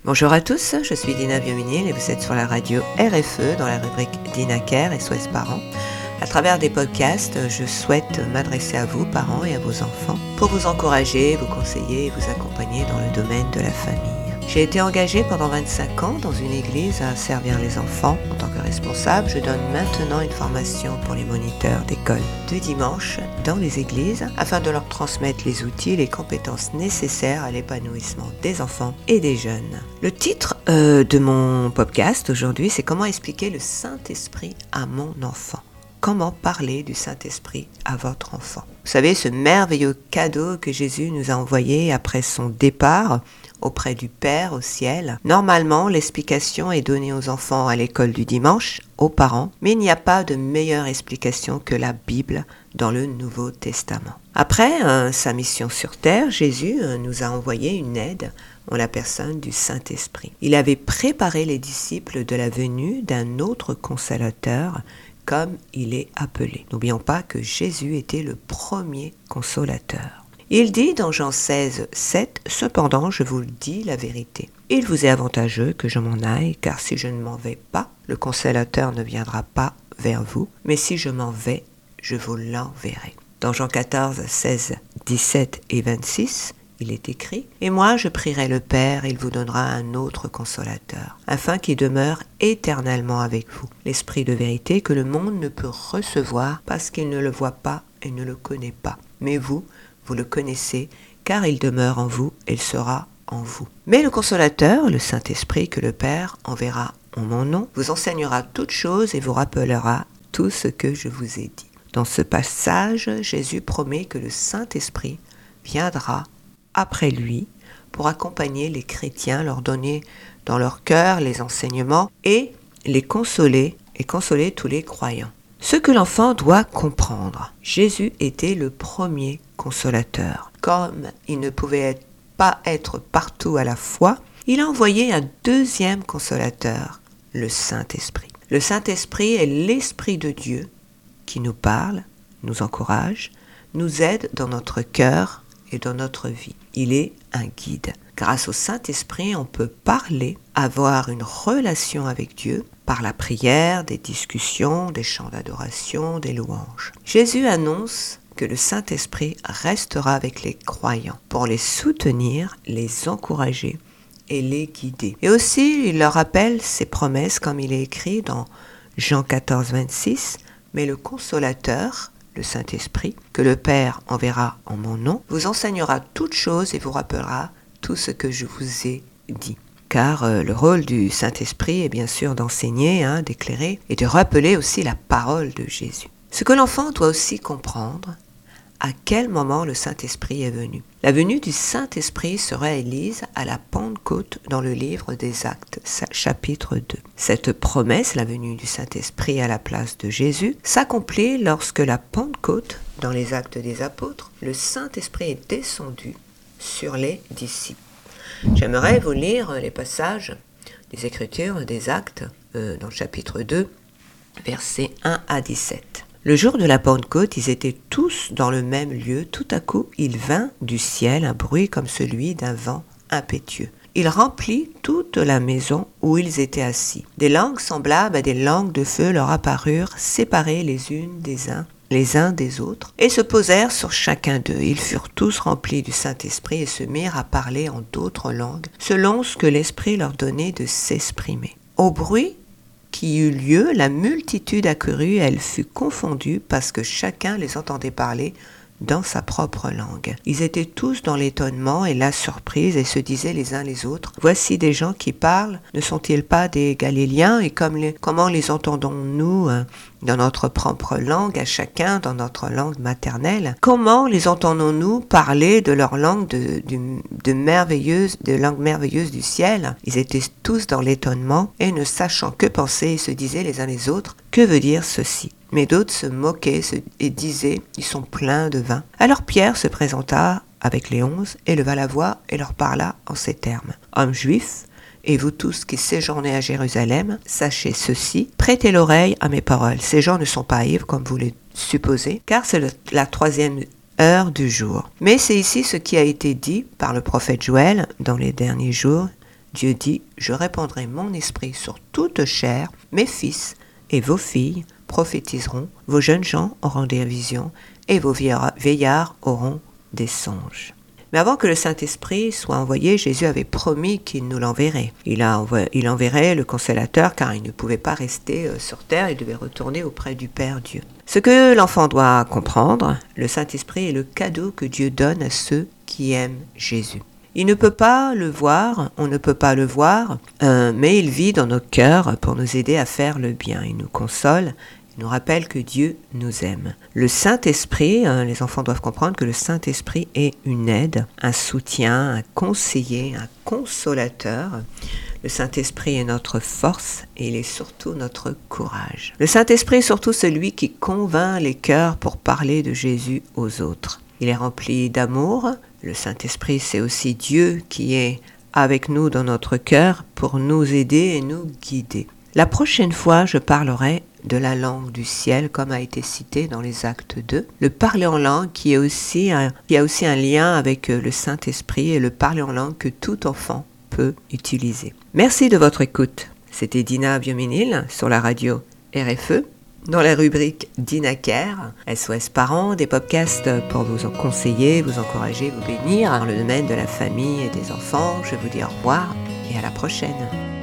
Bonjour à tous, je suis Dina Biominil et vous êtes sur la radio RFE dans la rubrique Dina Care SOS Parents. À travers des podcasts, je souhaite m'adresser à vous, parents et à vos enfants, pour vous encourager, vous conseiller et vous accompagner dans le domaine de la famille. J'ai été engagée pendant 25 ans dans une église à servir les enfants. En tant que responsable, je donne maintenant une formation pour les moniteurs d'école du dimanche dans les églises afin de leur transmettre les outils et les compétences nécessaires à l'épanouissement des enfants et des jeunes. Le titre de mon podcast aujourd'hui, c'est « Comment expliquer le Saint-Esprit à mon enfant ?» Comment parler du Saint-Esprit à votre enfant? Vous savez, ce merveilleux cadeau que Jésus nous a envoyé après son départ auprès du Père au ciel. Normalement, l'explication est donnée aux enfants à l'école du dimanche, aux parents, mais il n'y a pas de meilleure explication que la Bible dans le Nouveau Testament. Après sa mission sur terre, Jésus nous a envoyé une aide en la personne du Saint-Esprit. Il avait préparé les disciples de la venue d'un autre consolateur, comme il est appelé. N'oublions pas que Jésus était le premier consolateur. Il dit dans Jean 16, 7, « Cependant, je vous le dis la vérité. Il vous est avantageux que je m'en aille, car si je ne m'en vais pas, le consolateur ne viendra pas vers vous, mais si je m'en vais, je vous l'enverrai. » Dans Jean 14, 16, 17 et 26, il est écrit « Et moi je prierai le Père, il vous donnera un autre consolateur, afin qu'il demeure éternellement avec vous, l'Esprit de vérité que le monde ne peut recevoir parce qu'il ne le voit pas et ne le connaît pas. Mais vous le connaissez, car il demeure en vous et il sera en vous. Mais le consolateur, le Saint-Esprit que le Père enverra en mon nom, vous enseignera toutes choses et vous rappellera tout ce que je vous ai dit. » Dans ce passage, Jésus promet que le Saint-Esprit viendra après lui pour accompagner les chrétiens, leur donner dans leur cœur les enseignements et les consoler et consoler tous les croyants. Ce que l'enfant doit comprendre, Jésus était le premier consolateur. Comme il ne pouvait pas être partout à la fois, il a envoyé un deuxième consolateur, le Saint-Esprit. Le Saint-Esprit est l'Esprit de Dieu qui nous parle, nous encourage, nous aide dans notre cœur et dans notre vie. Il est un guide. Grâce au Saint-Esprit, on peut parler, avoir une relation avec Dieu par la prière, des discussions, des chants d'adoration, des louanges. Jésus annonce que le Saint-Esprit restera avec les croyants pour les soutenir, les encourager et les guider. Et aussi, il leur rappelle ses promesses comme il est écrit dans Jean 14, 26, « Mais le Consolateur, le Saint-Esprit, que le Père enverra en mon nom, vous enseignera toutes choses et vous rappellera tout ce que je vous ai dit. » Car le rôle du Saint-Esprit est bien sûr d'enseigner, d'éclairer et de rappeler aussi la parole de Jésus. Ce que l'enfant doit aussi comprendre, à quel moment le Saint-Esprit est venu. La venue du Saint-Esprit se réalise à la Pentecôte dans le livre des Actes, chapitre 2. Cette promesse, la venue du Saint-Esprit à la place de Jésus, s'accomplit lorsque la Pentecôte, dans les Actes des Apôtres, le Saint-Esprit est descendu sur les disciples. J'aimerais vous lire les passages des Écritures, des Actes, dans le chapitre 2, versets 1 à 17. Le jour de la Pentecôte, ils étaient tous dans le même lieu. Tout à coup, il vint du ciel un bruit comme celui d'un vent impétueux. Il remplit toute la maison où ils étaient assis. Des langues semblables à des langues de feu leur apparurent, séparées les uns des autres, et se posèrent sur chacun d'eux. Ils furent tous remplis du Saint-Esprit et se mirent à parler en d'autres langues, selon ce que l'Esprit leur donnait de s'exprimer. Au bruit qui eut lieu, la multitude accourut, elle fut confondue parce que chacun les entendait parler dans sa propre langue. Ils étaient tous dans l'étonnement et la surprise et se disaient les uns les autres, « Voici des gens qui parlent, ne sont-ils pas des Galiléens et comment les entendons-nous dans notre propre langue, à chacun dans notre langue maternelle? Comment les entendons-nous parler de leur langue de langue merveilleuse du ciel ?» Ils étaient tous dans l'étonnement et ne sachant que penser, ils se disaient les uns les autres, « Que veut dire ceci ?» Mais d'autres se moquaient et disaient « Ils sont pleins de vin. » Alors Pierre se présenta avec les 11 et leva la voix et leur parla en ces termes. « Hommes juifs, et vous tous qui séjournez à Jérusalem, sachez ceci, prêtez l'oreille à mes paroles. Ces gens ne sont pas ivres comme vous le supposez, car c'est la 3e heure du jour. Mais c'est ici ce qui a été dit par le prophète Joël dans les derniers jours, Dieu dit « Je répandrai mon esprit sur toute chair, mes fils et vos filles prophétiseront, vos jeunes gens auront des visions et vos vieillards auront des songes. » Mais avant que le Saint-Esprit soit envoyé, Jésus avait promis qu'il nous l'enverrait. Il enverrait le Consolateur car il ne pouvait pas rester sur terre, il devait retourner auprès du Père Dieu. Ce que l'enfant doit comprendre, le Saint-Esprit est le cadeau que Dieu donne à ceux qui aiment Jésus. Il ne peut pas le voir, on ne peut pas le voir, mais il vit dans nos cœurs pour nous aider à faire le bien. Il nous console, il nous rappelle que Dieu nous aime. Le Saint-Esprit, les enfants doivent comprendre que le Saint-Esprit est une aide, un soutien, un conseiller, un consolateur. Le Saint-Esprit est notre force et il est surtout notre courage. Le Saint-Esprit est surtout celui qui convainc les cœurs pour parler de Jésus aux autres. Il est rempli d'amour. Le Saint-Esprit, c'est aussi Dieu qui est avec nous dans notre cœur pour nous aider et nous guider. La prochaine fois, je parlerai de la langue du ciel, comme a été cité dans les Actes 2. Le parler en langue qui a aussi un lien avec le Saint-Esprit et le parler en langue que tout enfant peut utiliser. Merci de votre écoute. C'était Dina Bioménil sur la radio RFE. Dans la rubrique DinaCare, SOS Parents, des podcasts pour vous en conseiller, vous encourager, vous bénir dans le domaine de la famille et des enfants. Je vous dis au revoir et à la prochaine.